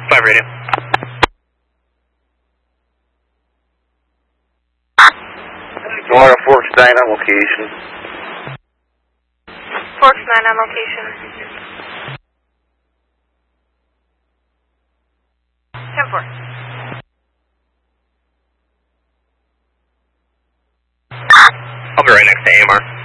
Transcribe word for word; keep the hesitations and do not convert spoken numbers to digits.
five radio. Florida Forks nine on location. Forks nine on location. ten four. I'll be right next to A M R.